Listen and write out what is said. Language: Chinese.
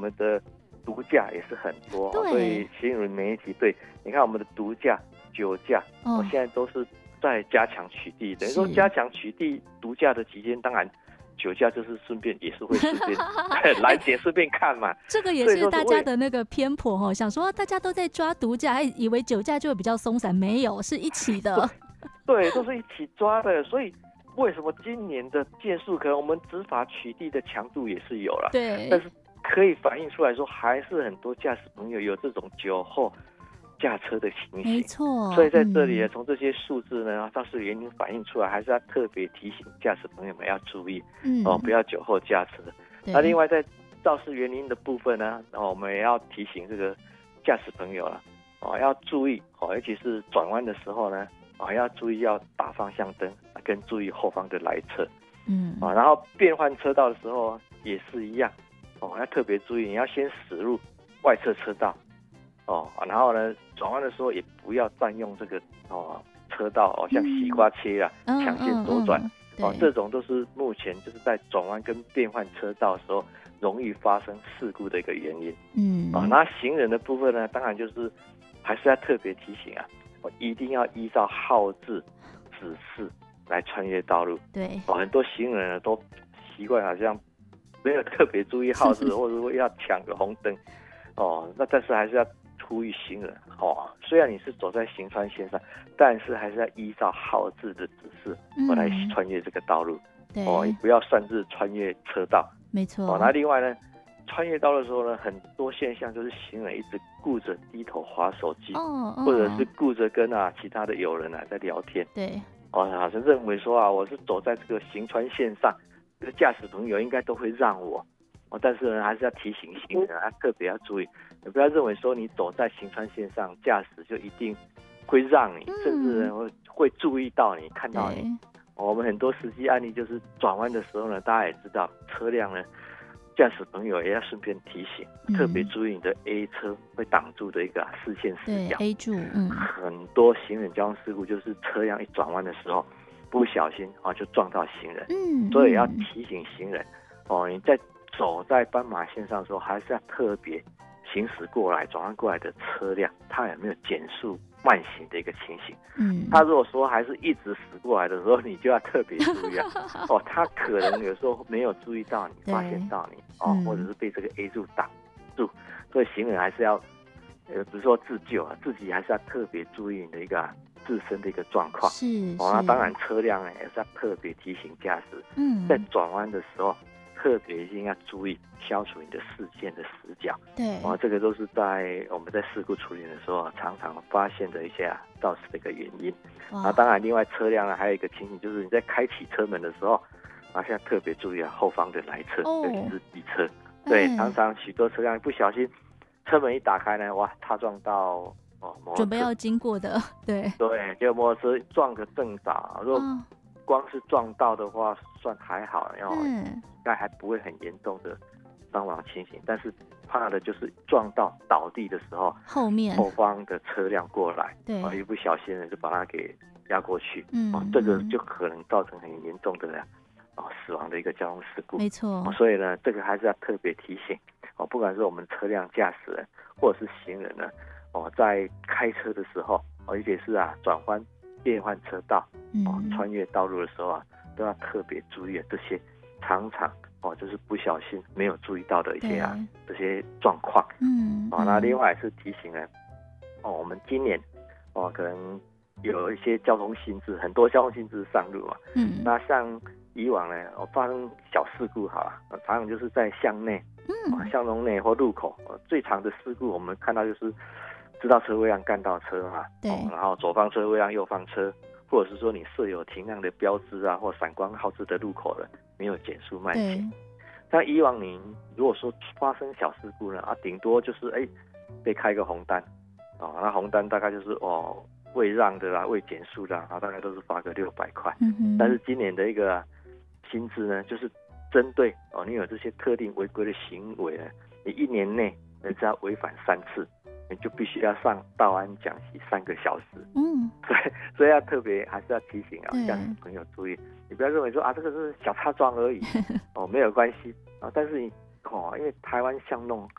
们的毒驾也是很多，所以新闻媒体对你看我们的毒驾、酒驾，现在都是在加强取缔，等于说加强取缔毒驾的期间，当然酒驾就是也是会顺便拦截顺便看嘛。 这个也是大家的那个偏颇想说大家都在抓毒驾，还以为酒驾就会比较松散，没有，是一起的。 对，都是一起抓的，所以为什么今年的件数可能我们执法取缔的强度也是有了， 对， 但是可以反映出来说，还是很多驾驶朋友有这种酒后驾车的情形， 没错。 所以在这里从这些数字呢，肇事原因反映出来，还是要特别提醒驾驶朋友们要注意，不要酒后驾车。那另外在肇事原因的部分呢，我们也要提醒这个驾驶朋友了，要注意，尤其是转弯的时候呢，要注意要打方向灯，跟注意后方的来车，然后变换车道的时候也是一样，要特别注意，你要先驶入外侧车道，然后呢，转弯的时候也不要占用这个车道，像西瓜切啊，抢先左转，这种都是目前就是在转弯跟变换车道的时候容易发生事故的一个原因。那行人的部分呢，当然就是还是要特别提醒一定要依照号志指示来穿越道路。对，很多行人呢都习惯好像没有特别注意号志，或者说要抢个红灯，那但是还是要呼吁行人，虽然你是走在行穿线上，但是还是要依照号志的指示来穿越这个道路。对，不要擅自穿越车道。没错。那另外呢，穿越道的时候呢，很多现象就是行人一直顾着低头滑手机，或者是顾着跟其他的友人在聊天。对，好像认为说我是走在这个行穿线上，这个驾驶朋友应该都会让我。但是呢，还是要提醒行人特别要注意，你不要认为说你走在行穿线上，驾驶就一定会让你，甚至呢会注意到你，看到你。我们很多实际案例就是转弯的时候呢，大家也知道，车辆呢，驾驶朋友也要顺便提醒，特别注意你的 A 车会挡住的一个视线死角。对 A 柱，很多行人交通事故就是车辆一转弯的时候，不小心就撞到行人。所以要提醒行人，你在走在斑马线上的时候，还是要特别行驶过来、转弯过来的车辆，它有没有减速慢行的一个情形？他如果说还是一直驶过来的时候，你就要特别注意他可能有时候没有注意到你，发现到你或者是被这个 A 柱挡住，所以行人还是要不是说自救自己还是要特别注意你的一个自身的一个状况。那当然车辆呢也是要特别提醒驾驶，在转弯的时候特别一定要注意消除你的视线的死角。对，这个都是在我们在事故处理的时候常常发现的一些肇事的一个原因。当然另外车辆呢还有一个情形，就是你在开启车门的时候现在特别注意后方的来车，尤其是机车。对，常常许多车辆不小心车门一打开呢，踏撞到准备要经过的。对， 就摩托车撞个正着，如果光是撞到的话算还好，应该还不会很严重的伤亡情形，但是怕的就是撞到倒地的时候，后方的车辆过来，一不小心就把它给压过去，这个就可能造成很严重的死亡的一个交通事故。没错。所以呢，这个还是要特别提醒不管是我们车辆驾驶人或者是行人呢，在开车的时候，尤其是转弯、变换车道，穿越道路的时候都要特别注意这些常常就是不小心没有注意到的一些这些状况。那另外是提醒呢，我们今年可能有一些交通新制，很多交通新制上路嘛。那像以往呢，发生小事故常常就是在巷内、巷弄内或路口，最长的事故我们看到就是知道车位让干道车嘛，然后左方车位让右方车，或者是说你设有停让的标志或闪光号志的路口的没有减速慢行。像以往你如果说发生小事故呢，顶多就是被开个红单，那红单大概就是未让的啦、未减速的大概都是罚个600块。但是今年的一个新制呢，就是针对你有这些特定违规的行为呢，你1年内只要违反3次，你就必须要上道安讲习3个小时。所以要特别还是要提醒驾驶朋友注意，你不要认为说这个是小擦撞而已没有关系但是你因为台湾巷弄